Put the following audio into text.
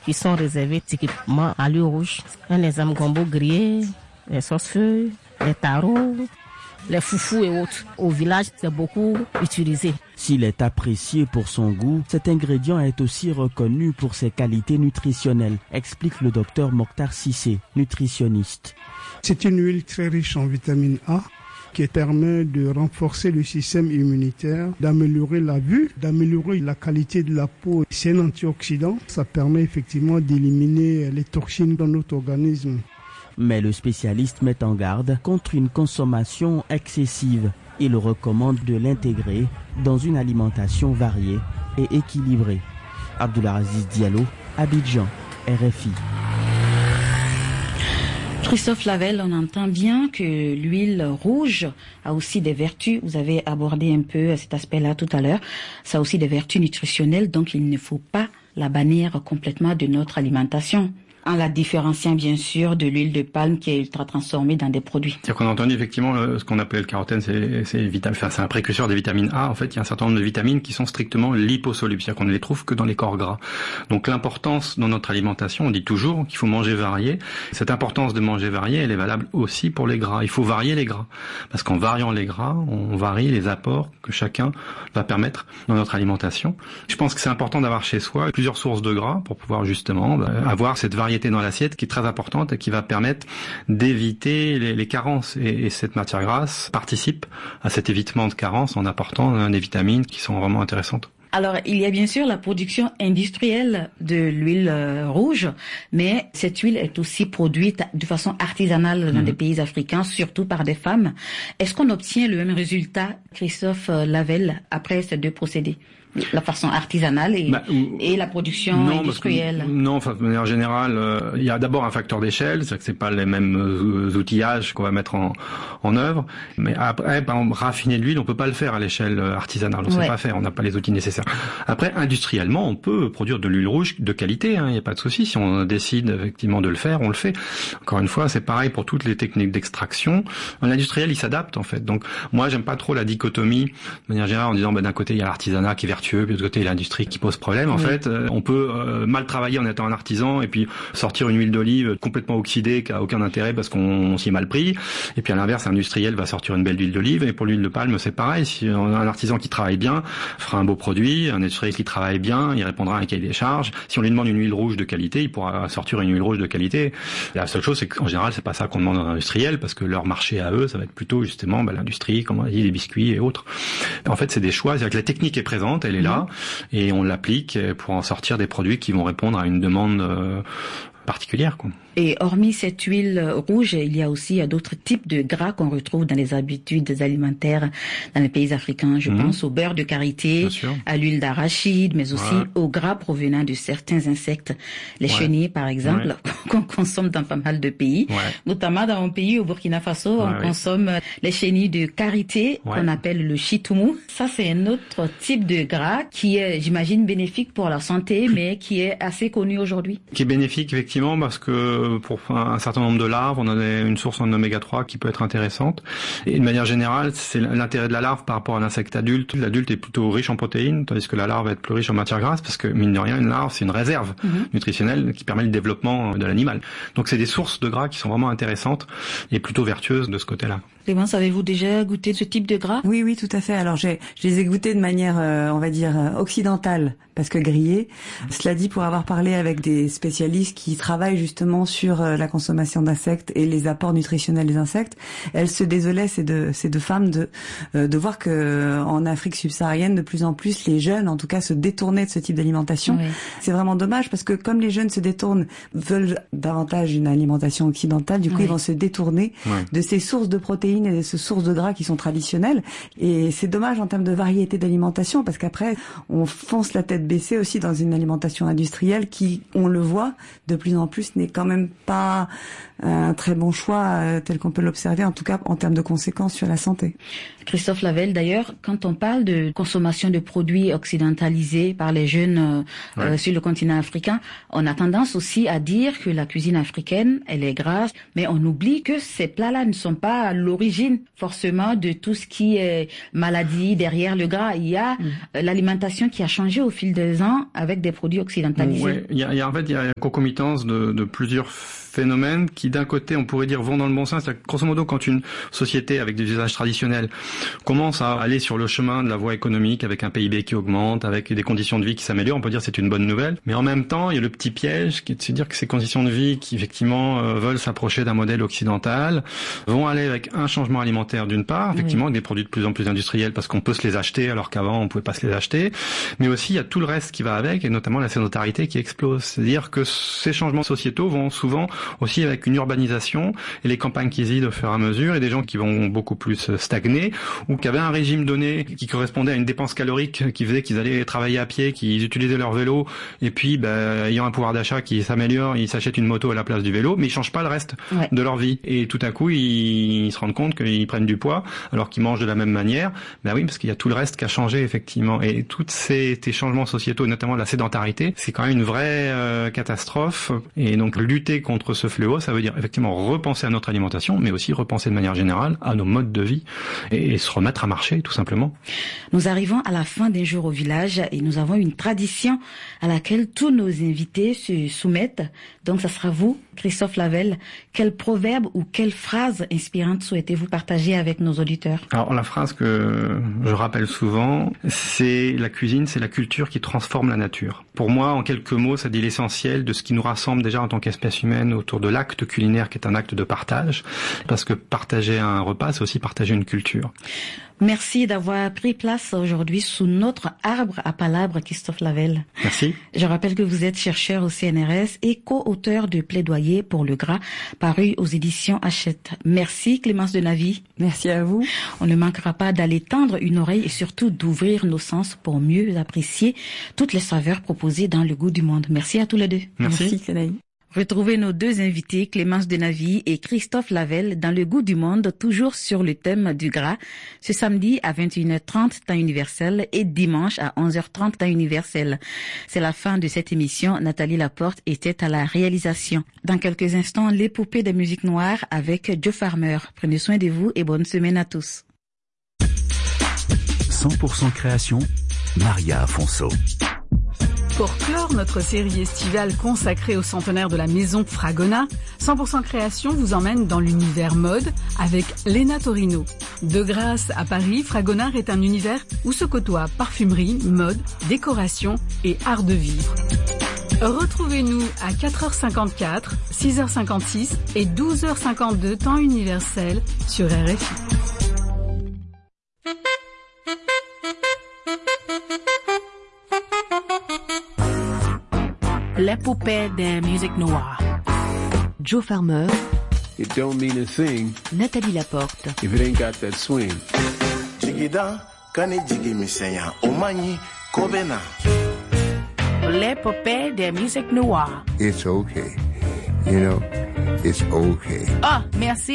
qui sont réservés typiquement à l'huile rouge. Un exemple, gombo grillé, les sauces-feuilles, les tarots, les foufous et autres. Au village, c'est beaucoup utilisé. S'il est apprécié pour son goût, cet ingrédient est aussi reconnu pour ses qualités nutritionnelles, explique le docteur Mokhtar Cissé, nutritionniste. C'est une huile très riche en vitamine A qui permet de renforcer le système immunitaire, d'améliorer la vue, d'améliorer la qualité de la peau. C'est un antioxydant, ça permet effectivement d'éliminer les toxines dans notre organisme. Mais le spécialiste met en garde contre une consommation excessive. Il recommande de l'intégrer dans une alimentation variée et équilibrée. Abdoulaziz Diallo, Abidjan, RFI. Christophe Lavelle, on entend bien que l'huile rouge a aussi des vertus. Vous avez abordé un peu cet aspect-là tout à l'heure. Ça a aussi des vertus nutritionnelles, donc il ne faut pas la bannir complètement de notre alimentation, en la différenciant bien sûr de l'huile de palme qui est ultra transformée dans des produits. C'est-à-dire qu'on a entendu effectivement ce qu'on appelle le carotène, c'est un précurseur des vitamines A. En fait, il y a un certain nombre de vitamines qui sont strictement liposolubles, c'est-à-dire qu'on ne les trouve que dans les corps gras. Donc l'importance dans notre alimentation, on dit toujours qu'il faut manger varié. Cette importance de manger varié, elle est valable aussi pour les gras. Il faut varier les gras, parce qu'en variant les gras, on varie les apports que chacun va permettre dans notre alimentation. Je pense que c'est important d'avoir chez soi plusieurs sources de gras pour pouvoir justement avoir cette variété dans l'assiette qui est très importante et qui va permettre d'éviter les carences. Et cette matière grasse participe à cet évitement de carences en apportant des vitamines qui sont vraiment intéressantes. Alors, il y a bien sûr la production industrielle de l'huile rouge, mais cette huile est aussi produite de façon artisanale dans des pays africains, surtout par des femmes. Est-ce qu'on obtient le même résultat, Christophe Lavelle, après ces deux procédés ? La façon artisanale et la production industrielle. Non, de manière générale, il y a d'abord un facteur d'échelle, c'est-à-dire que c'est pas les mêmes outillages qu'on va mettre en œuvre. Mais après, par exemple, raffiner de l'huile, on peut pas le faire à l'échelle artisanale, on sait pas faire, on n'a pas les outils nécessaires. Après, industriellement, on peut produire de l'huile rouge de qualité, il n'y a pas de souci. Si on décide effectivement de le faire, on le fait. Encore une fois, c'est pareil pour toutes les techniques d'extraction. L'industriel, il s'adapte en fait. Donc, moi, j'aime pas trop la dichotomie de manière générale en disant, d'un côté, il y a l'artisanat qui est vertueux, puis de l'autre côté, l'industrie qui pose problème. En fait, on peut mal travailler en étant un artisan et puis sortir une huile d'olive complètement oxydée qui a aucun intérêt parce qu'on s'y est mal pris. Et puis à l'inverse, l'industriel va sortir une belle huile d'olive. Et pour l'huile de palme, c'est pareil. Si on a un artisan qui travaille bien, fera un beau produit. Un industriel qui travaille bien, il répondra à un cahier des charges. Si on lui demande une huile rouge de qualité, il pourra sortir une huile rouge de qualité. La seule chose, c'est qu'en général, c'est pas ça qu'on demande aux industriels parce que leur marché à eux, ça va être plutôt justement l'industrie, comme on a dit, les biscuits et autres. En fait, c'est des choix. C'est-à-dire que la technique est présente, elle est là, et on l'applique pour en sortir des produits qui vont répondre à une demande particulière, quoi. Et hormis cette huile rouge, il y a aussi d'autres types de gras qu'on retrouve dans les habitudes alimentaires dans les pays africains. Je pense au beurre de karité, à l'huile d'arachide, mais aussi au gras provenant de certains insectes. Les chenilles, par exemple, qu'on consomme dans pas mal de pays. Notamment dans mon pays, au Burkina Faso, on consomme les chenilles de karité, qu'on appelle le chitoumou. Ça, c'est un autre type de gras qui est, j'imagine, bénéfique pour la santé, mais qui est assez connu aujourd'hui. Qui est bénéfique, effectivement, parce que pour un certain nombre de larves, on a une source en oméga 3 qui peut être intéressante. Et de manière générale, c'est l'intérêt de la larve par rapport à l'insecte adulte. L'adulte est plutôt riche en protéines, tandis que la larve va être plus riche en matière grasse, parce que, mine de rien, une larve, c'est une réserve nutritionnelle qui permet le développement de l'animal. Donc c'est des sources de gras qui sont vraiment intéressantes et plutôt vertueuses de ce côté-là. Clémence, avez-vous déjà goûté ce type de gras ? Oui, tout à fait. Alors, je les ai goûtés de manière, on va dire, occidentale, parce que grillés. Cela dit, pour avoir parlé avec des spécialistes qui travaillent justement sur la consommation d'insectes et les apports nutritionnels des insectes, elles se désolaient, ces deux femmes, de voir que en Afrique subsaharienne, de plus en plus, les jeunes, en tout cas, se détournaient de ce type d'alimentation. C'est vraiment dommage, parce que comme les jeunes se détournent, veulent davantage une alimentation occidentale, du coup, ils vont se détourner de ces sources de protéines et de ces sources de gras qui sont traditionnelles. Et c'est dommage en termes de variété d'alimentation, parce qu'après, on fonce la tête baissée aussi dans une alimentation industrielle qui, on le voit, de plus en plus n'est quand même pas un très bon choix tel qu'on peut l'observer, en tout cas en termes de conséquences sur la santé. Christophe Lavelle, d'ailleurs, quand on parle de consommation de produits occidentalisés par les jeunes sur le continent africain, on a tendance aussi à dire que la cuisine africaine, elle est grasse, mais on oublie que ces plats-là ne sont pas à l'origine l'origine forcément de tout ce qui est maladie derrière le gras. Il y a l'alimentation qui a changé au fil des ans avec des produits occidentalisés. Oui, il y a une concomitance de plusieurs phénomènes qui, d'un côté, on pourrait dire, vont dans le bon sens. Grosso modo, quand une société avec des usages traditionnels commence à aller sur le chemin de la voie économique avec un PIB qui augmente, avec des conditions de vie qui s'améliorent, on peut dire que c'est une bonne nouvelle. Mais en même temps, il y a le petit piège qui est de se dire que ces conditions de vie qui, effectivement, veulent s'approcher d'un modèle occidental, vont aller avec un changement alimentaire d'une part, effectivement, avec des produits de plus en plus industriels parce qu'on peut se les acheter alors qu'avant on pouvait pas se les acheter. Mais aussi, il y a tout le reste qui va avec, et notamment la sédentarité qui explose. C'est-à-dire que ces changements sociétaux vont souvent aussi avec une urbanisation et les campagnes qui résident au fur et à mesure, et des gens qui vont beaucoup plus stagner ou qui avaient un régime donné qui correspondait à une dépense calorique qui faisait qu'ils allaient travailler à pied, qu'ils utilisaient leur vélo, et puis ayant un pouvoir d'achat qui s'améliore, ils s'achètent une moto à la place du vélo, mais ils changent pas le reste de leur vie. Et tout à coup, ils se rendent compte qu'ils prennent du poids alors qu'ils mangent de la même manière. Ben oui, parce qu'il y a tout le reste qui a changé effectivement. Et tous ces changements sociétaux, notamment la sédentarité, c'est quand même une vraie catastrophe. Et donc lutter contre ce fléau, ça veut dire effectivement repenser à notre alimentation, mais aussi repenser de manière générale à nos modes de vie et se remettre à marcher, tout simplement. Nous arrivons à la fin d'un jour au village et nous avons une tradition à laquelle tous nos invités se soumettent. Donc, ça sera vous, Christophe Lavelle. Quel proverbe ou quelle phrase inspirante souhaitez-vous partager avec nos auditeurs? Alors, la phrase que je rappelle souvent, c'est la cuisine, c'est la culture qui transforme la nature. Pour moi, en quelques mots, ça dit l'essentiel de ce qui nous rassemble déjà en tant qu'espèce humaine autour de l'acte culinaire qui est un acte de partage. Parce que partager un repas, c'est aussi partager une culture. Merci d'avoir pris place aujourd'hui sous notre arbre à palabres, Christophe Lavelle. Merci. Je rappelle que vous êtes chercheur au CNRS et co-auteur de Plaidoyer pour le gras, paru aux éditions Hachette. Merci Clémence Denavy. Merci à vous. On ne manquera pas d'aller tendre une oreille et surtout d'ouvrir nos sens pour mieux apprécier toutes les saveurs proposées dans le goût du monde. Merci à tous les deux. Merci Céline. Retrouvez nos deux invités, Clémence Denavy et Christophe Lavelle, dans le goût du monde, toujours sur le thème du gras, ce samedi à 21h30 temps universel et dimanche à 11h30 temps universel. C'est la fin de cette émission. Nathalie Laporte était à la réalisation. Dans quelques instants, l'épopée des musiques noires avec Joe Farmer. Prenez soin de vous et bonne semaine à tous. 100% création, Maria Afonso. Pour clore notre série estivale consacrée au centenaire de la maison Fragonard, 100% création vous emmène dans l'univers mode avec Léna Torino. De grâce à Paris, Fragonard est un univers où se côtoient parfumerie, mode, décoration et art de vivre. Retrouvez-nous à 4h54, 6h56 et 12h52 temps universel sur RFI. L'épopée des musiques noires. Joe Farmer. It don't mean a thing. Nathalie Laporte. If it ain't got that swing. L'épopée des musiques noires. It's okay. You know, it's okay. Ah, merci.